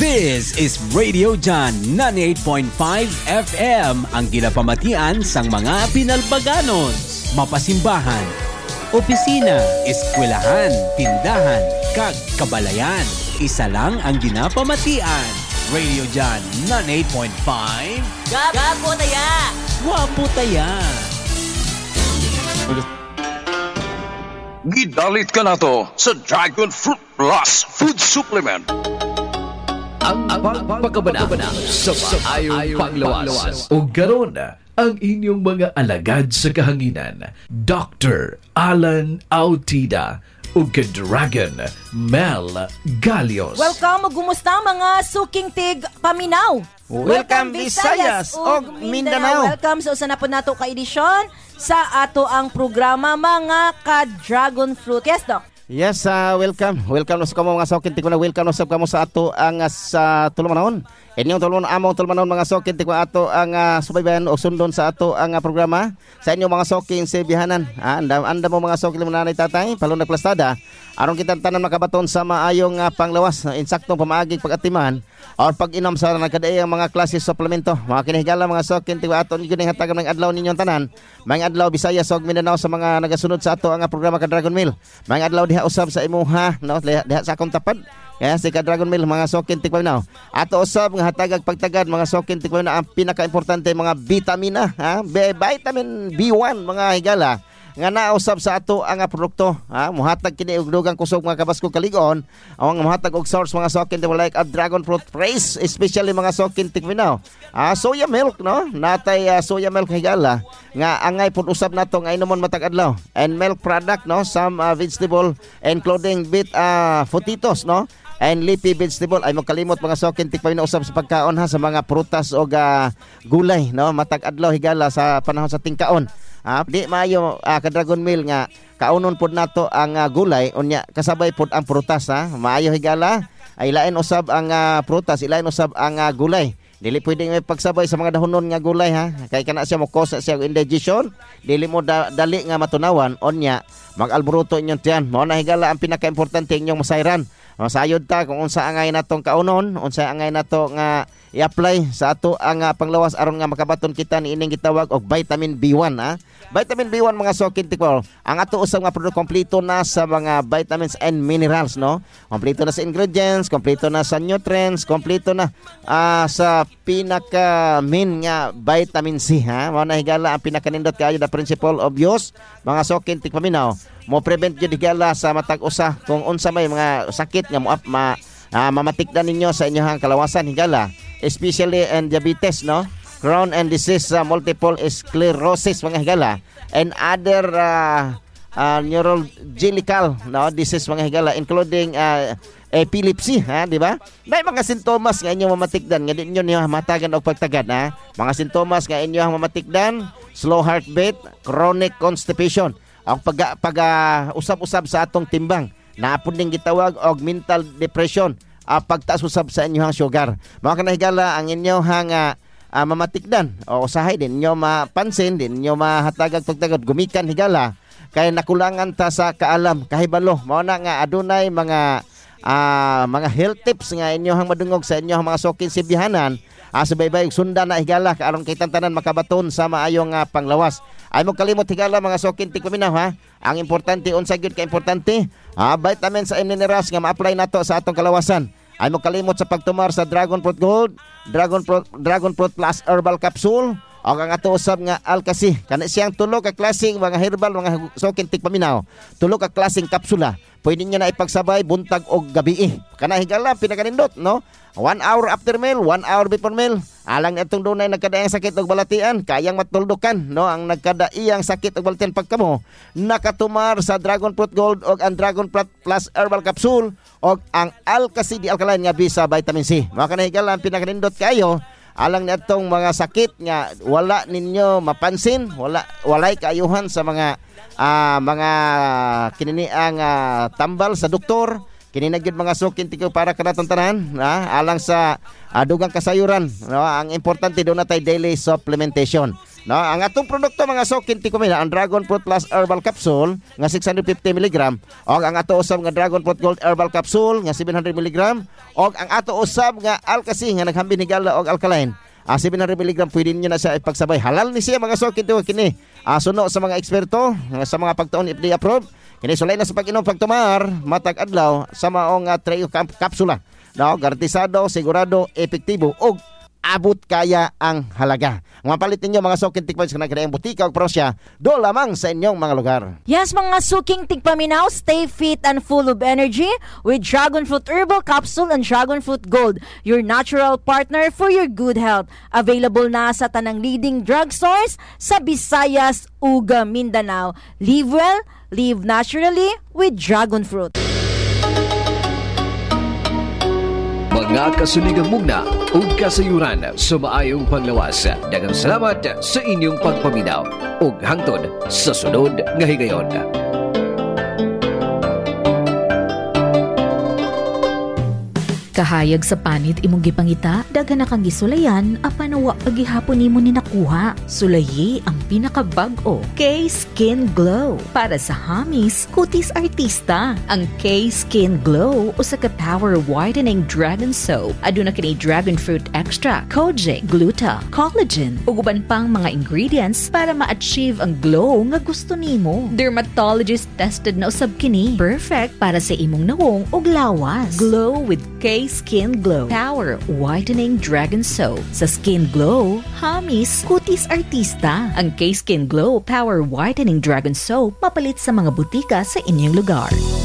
This is Radio John 98.5 FM, ang ginapamatian sang mga pinalbaganos, mapasimbahan, opisina, eskwelahan, tindahan, kag kabalayan. Isa lang ang ginapamatian. Radio John 98.5. Gapo taya! Wapo taya! Gidalit ka na to sa Dragon Fruit Plus Food Supplement. Ang pagpagabana sa maayong panglawas. O garon ang inyong mga alagad sa kahanginan, Dr. Alan Autida o Dragon Mel Galios. Welcome o gumusta mga suking tig paminaw. Welcome Visayas o Mindanao. Welcome sa usa na po nato ka edisyon sa ato ang programa mga ka-Dragon Fruit. Yes, Doc? Yes, welcome. Welcome sa kamo mga sokin tikuna. Welcome sa kamo sa ato ang sa tulmanon. Inyong tulmanon mga sokin tikuna ato ang subaybayan o sundon sa ato ang programa. Sa inyo mga sokin sa bihanan. Anda mo mga sokin mo nanay tatay, palong nagplastada. Aron kita tanan makabaton sa maayong panglawas, insaktong pamaaging pag-atiman or pag-inom sa nagkadaayang mga klase suplemento. Mga kinahigala mga sokin tikuna ato gining hatagan ng adlaw ninyong tanan. Mga adlaw Bisayas ug Mindanao sa mga nagasunod sa ato ang programa ka Dragon Mill. Mga adlaw diha usab sa imuha no diha sa akong tapad. Kaya si ka Dragon Mill mga sokin tikpaminaw. Ato usab nga hatagag pagtagad mga sokin tikpaminaw ang pinaka-importante mga vitamina vitamin B1 mga higala nga nausab sa ato ang produkto muhatag kini og dugang kusog mga kabasko kaligon ang muhatag og source mga sokin like a dragon fruit praise especially mga sokin tikminaw soya milk no natay soya milk higala nga angay pud usab nato nga inomon matag adlaw and milk product no some vegetable including potatoes no and leafy vegetable ay mo kalimot mga sokin tikpay na usab sa pagkaon sa mga prutas o gulay no matag adlaw higala sa panahon sa tingkaon. Di maayo ka Dragon Mill nga kaunon pod nato ang gulay unya kasabay pod ang prutas maayo higala ay lain usab ang prutas ilain usab ang gulay. Dili pwedeng may pagsabay sa mga dahonon nga gulay kay kana siya mo cause siya indigestion dili mo dali nga matunawan unya mag-alboroto inyong tiyan mao na higala ang pinaka-importante inyong masayran. Masayod ta kung unsa angay natong kaunon, unsa angay nato nga i-apply sa ato ang panglawas aron nga makabaton kita ni ining gitawag og vitamin B1 Vitamin B1 mga sokin tikol. Ang ato usab nga produkto kompleto na sa mga vitamins and minerals no. Kompleto na sa ingredients, kompleto na sa nutrients, kompleto na sa pinaka main nga vitamin C Mao na higala ang pinakanindot kaayo the principle of use mga sokin tikpaminaw. Mo prevent jud higala sa matag usa kung unsa may mga sakit nga mamatikdan ninyo sa inyong kalawasan higala especially in diabetes no Crohn and disease multiple sclerosis mga higala and other neurological no disease mga higala including epilepsy di ba may mga sintomas nga inyong mamatikdan nga di inyo matagan og pagtagad mga sintomas nga inyong mamatikdan slow heartbeat chronic constipation ang usab-usab sa atong timbang naapod ning gitawag og mental depression pagtaas usab sa inyong sugar mga kanahigala ang inyong mamatikdan o usahay din inyo mapansin din inyo mahatagag pagtagad gumikan higala kay nakulangan ta sa kaalam kahibalo mao na nga adunay mga health tips nga inyohang madungog sa inyong mga sokin sibihanan subaybay sundan na higala aron kay tanan makabaton sa maayong panglawas ay mo kalimot higala mga sokin tikpaminaw ang importante unsa gyud ka importante vitamins and minerals nga ma-apply nato sa atong kalawasan ay mo kalimot sa pagtumar sa Dragon Fruit Gold, Dragon Fruit Plus Herbal Capsule o ang ato usab nga Alkasi. Kana siyang tulo ka klaseng mga herbal mga sokin tikpaminaw. Tulo ka klaseng kapsula. Pwede niyo na ipagsabay buntag og gabi. Kana higala pinakanindot no. 1 hour after meal, 1 hour before meal. Alang itong dunay nagkadaiyang sakit og balatian, kayang matuldukan no ang nagkadaiyang sakit og balatian pagkamo. Nakatumar sa Dragon Fruit Gold og ang Dragon Fruit Plus Herbal Capsule og ang Alkasi di alkaline nga bisa vitamin C. Mao kana higala ang pinakanindot kayo. Alang nitong mga sakit nga wala ninyo mapansin, walay kaayuhan sa mga kininiang tambal sa doktor. Kininagyod mga sukin tiko para kanatong tanan alang sa dugang kasayuran no? Ang importante doon natay daily supplementation No, ang atong produkto mga sokin tikumina ang Dragon Fruit Plus Herbal Capsule nga 650 mg og ang ato usab nga Dragon Fruit Gold Herbal Capsule nga 700 mg og ang ato usab nga Alka-C nga naghambing higala og alkaline 700 mg pwede niyo na siya ipagsabay. Halal ni siya mga sokin kini. Suno sa mga eksperto sa mga pagtuon FDA approved. Kini sulay na sa pag-inom pagtumar matag adlaw sa maong trio kapsula. No, garantisado, sigurado, epektibo og abot kaya ang halaga. Mapalit ninyo mga suking tikpan sa nagkadaang butika o prosya, do lamang sa inyong mga lugar. Yes, mga suking tigpaminaw, stay fit and full of energy with Dragon Fruit Herbal Capsule and Dragon Fruit Gold, your natural partner for your good health. Available na sa tanang leading drugstores sa Visayas, Uga, Mindanao. Live well, live naturally with Dragon Fruit. Mga kasuligang mugna o kasayuran sa maayong panglawas. Daghang salamat sa inyong pagpaminaw ug hangtod sa sunod nga higayon. Kahayag sa panit imong gipangita, daghan na kang gisulayan apan wa pagihapon nimo ni nakuha. Sulayi ang pinakabag-o K-Skin Glow para sa hamis kutis artista. Ang K-Skin Glow usa ka power whitening dragon soap. Aduna kini dragon fruit extract, kojic, gluta, collagen ug uban pang mga ingredients para ma-achieve ang glow nga gusto nimo. Dermatologist tested na usab kini. Perfect para sa imong nawong ug lawas. Glow with K-Skin Glow Power Whitening Dragon Soap. Sa Skin Glow, hamis kutis artista. Ang K-Skin Glow Power Whitening Dragon Soap mapalit sa mga butika sa inyong lugar.